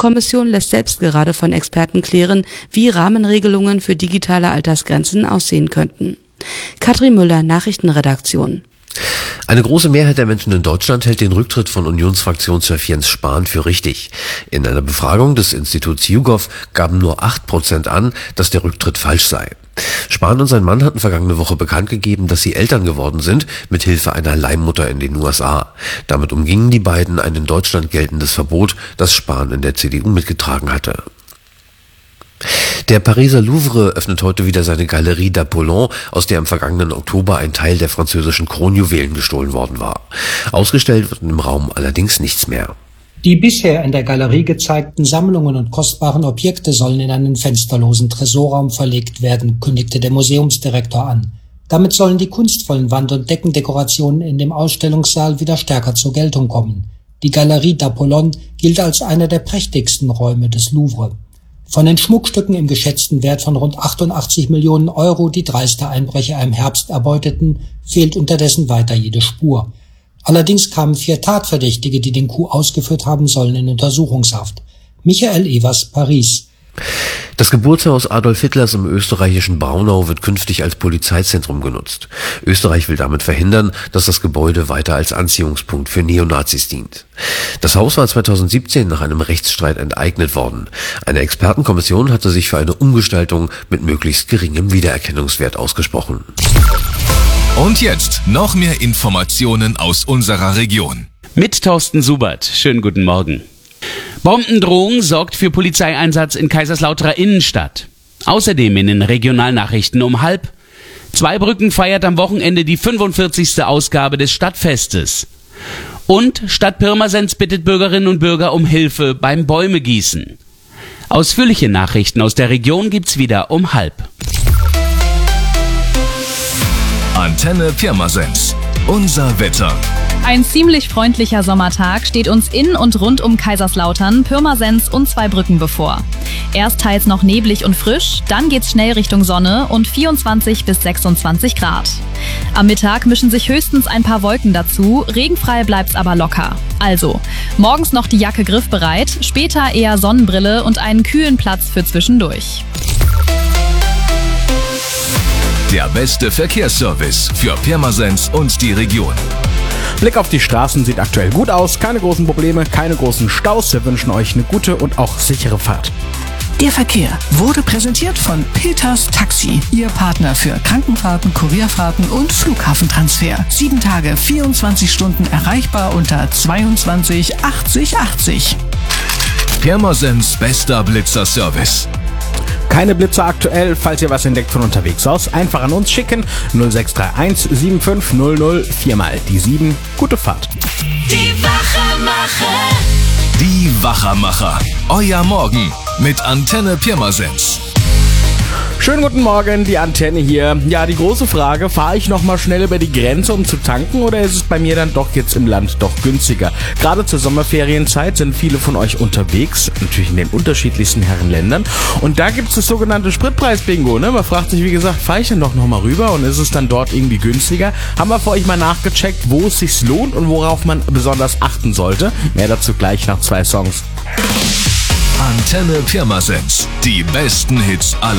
EU-Kommission lässt selbst gerade von Experten klären, wie Rahmenregelungen für digitale Altersgrenzen aussehen könnten. Katrin Müller, Nachrichtenredaktion. Eine große Mehrheit der Menschen in Deutschland hält den Rücktritt von Unionsfraktionschef Jens Spahn für richtig. In einer Befragung des Instituts YouGov gaben nur 8% an, dass der Rücktritt falsch sei. Spahn und sein Mann hatten vergangene Woche bekannt gegeben, dass sie Eltern geworden sind, mit Hilfe einer Leihmutter in den USA. Damit umgingen die beiden ein in Deutschland geltendes Verbot, das Spahn in der CDU mitgetragen hatte. Der Pariser Louvre öffnet heute wieder seine Galerie d'Apollon, aus der im vergangenen Oktober ein Teil der französischen Kronjuwelen gestohlen worden war. Ausgestellt wird im Raum allerdings nichts mehr. Die bisher in der Galerie gezeigten Sammlungen und kostbaren Objekte sollen in einen fensterlosen Tresorraum verlegt werden, kündigte der Museumsdirektor an. Damit sollen die kunstvollen Wand- und Deckendekorationen in dem Ausstellungssaal wieder stärker zur Geltung kommen. Die Galerie d'Apollon gilt als einer der prächtigsten Räume des Louvre. Von den Schmuckstücken im geschätzten Wert von rund 88 Millionen Euro, die dreiste Einbrecher im Herbst erbeuteten, fehlt unterdessen weiter jede Spur. Allerdings kamen 4 Tatverdächtige, die den Coup ausgeführt haben sollen, in Untersuchungshaft. Michael Evers, Paris. Das Geburtshaus Adolf Hitlers im österreichischen Braunau wird künftig als Polizeizentrum genutzt. Österreich will damit verhindern, dass das Gebäude weiter als Anziehungspunkt für Neonazis dient. Das Haus war 2017 nach einem Rechtsstreit enteignet worden. Eine Expertenkommission hatte sich für eine Umgestaltung mit möglichst geringem Wiedererkennungswert ausgesprochen. Und jetzt noch mehr Informationen aus unserer Region. Mit Thorsten Subert. Schönen guten Morgen. Bombendrohung sorgt für Polizeieinsatz in Kaiserslauterer Innenstadt. Außerdem in den Regionalnachrichten um 12:30. Zweibrücken feiert am Wochenende die 45. Ausgabe des Stadtfestes. Und Stadt Pirmasens bittet Bürgerinnen und Bürger um Hilfe beim Bäumegießen. Ausführliche Nachrichten aus der Region gibt's wieder um 12:30. Antenne Pirmasens. Unser Wetter. Ein ziemlich freundlicher Sommertag steht uns in und rund um Kaiserslautern, Pirmasens und Zweibrücken bevor. Erst teils noch neblig und frisch, dann geht's schnell Richtung Sonne und 24 bis 26 Grad. Am Mittag mischen sich höchstens ein paar Wolken dazu, regenfrei bleibt's aber locker. Also, morgens noch die Jacke griffbereit, später eher Sonnenbrille und einen kühlen Platz für zwischendurch. Der beste Verkehrsservice für Pirmasens und die Region. Blick auf die Straßen sieht aktuell gut aus, keine großen Probleme, keine großen Staus. Wir wünschen euch eine gute und auch sichere Fahrt. Der Verkehr wurde präsentiert von Peters Taxi, Ihr Partner für Krankenfahrten, Kurierfahrten und Flughafentransfer. 7 Tage, 24 Stunden erreichbar unter 22 80 80. Pirmasens bester Blitzerservice. Keine Blitzer aktuell, falls ihr was entdeckt von unterwegs aus, einfach an uns schicken. 0631 7500 4 die 7. Gute Fahrt. Die Wachermacher. Die Wachermacher. Euer Morgen mit Antenne Pirmasens. Schönen guten Morgen, die Antenne hier. Ja, die große Frage, fahre ich nochmal schnell über die Grenze, um zu tanken, oder ist es bei mir dann doch jetzt im Land doch günstiger? Gerade zur Sommerferienzeit sind viele von euch unterwegs, natürlich in den unterschiedlichsten Herrenländern. Und da gibt es das sogenannte Spritpreis-Bingo, ne? Man fragt sich, wie gesagt, fahre ich denn doch nochmal rüber und ist es dann dort irgendwie günstiger? Haben wir für euch mal nachgecheckt, wo es sich lohnt und worauf man besonders achten sollte. Mehr dazu gleich nach 2 Songs. Antenne Pirmasens. Die besten Hits aller